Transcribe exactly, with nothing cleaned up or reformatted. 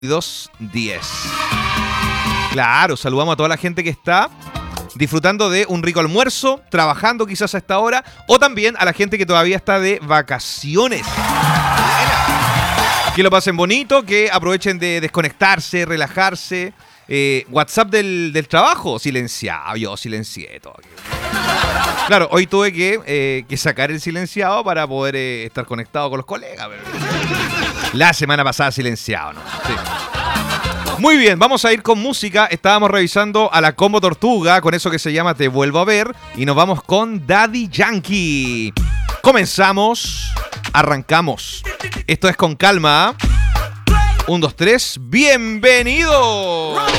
dos diez. Claro, saludamos a toda la gente que está disfrutando de un rico almuerzo, trabajando quizás a esta hora, o también a la gente que todavía está de vacaciones. Que lo pasen bonito, que aprovechen de desconectarse, relajarse. Eh, WhatsApp del, del trabajo, silenciado, yo silencié todo. Claro, hoy tuve que, eh, que sacar el silenciado para poder eh, estar conectado con los colegas. Pero... La semana pasada silenciado, ¿no? Sí. Muy bien, vamos a ir con música. Estábamos revisando a la Combo Tortuga con eso que se llama Te Vuelvo a Ver. Y nos vamos con Daddy Yankee. Comenzamos, arrancamos. Esto es Con Calma. Un, dos, tres, ¡bienvenido!